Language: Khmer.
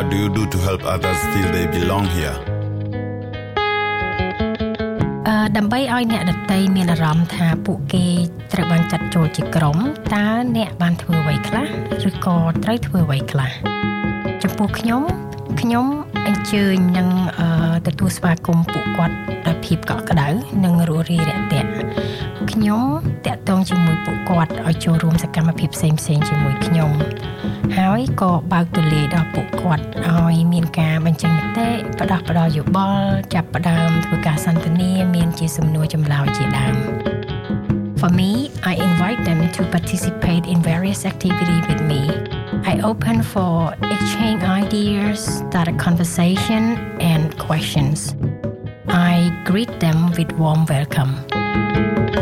do you do to help others feel they belong here? ដើម្បីឲ្យអ្នកដទៃមានអារម្មណ៍ថាពួកគេត្រូវបានចាត់ចូលជាក្រុមតើអ្នកបានធ្វើអ្វីខ្លះឬក៏ត្រូវធ្វើអ្វីខ្លះចំពោះខ្ញុំអញ្ជើញនឹងទទួលស្វាគមន៍ពួកគាត់ដោយភាពកក់ក្ដៅនិងរួសរាយរាក់ទាក់ខ្ញុំតាក់ទងជាមួយពួកគាត់ឲ្យចូលរួមសកម្មភាពផ្សេងៗជាមួយខ្ញុំហើយក៏បើកទូលាយដល់ពួកគាត់ឲ្យមានការបញ្ចេញមតិផ្ដោតយោបល់ចាប់ផ្ដើមធ្វើការសន្ទនាមានជាសំណួរចម្លើយជាដើម For me, I invite them to participate in various activities with me. I open for exchange ideas, start a conversation and questions. I greet them with warm welcome.